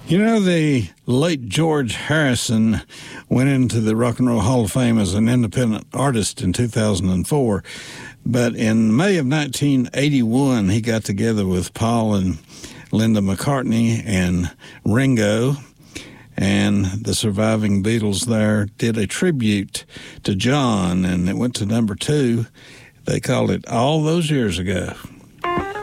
The late George Harrison went into the Rock and Roll Hall of Fame as an independent artist in 2004. But in May of 1981, he got together with Paul and Linda McCartney and Ringo, and the surviving Beatles there did a tribute to John, and it went to number 2. They called it All Those Years Ago.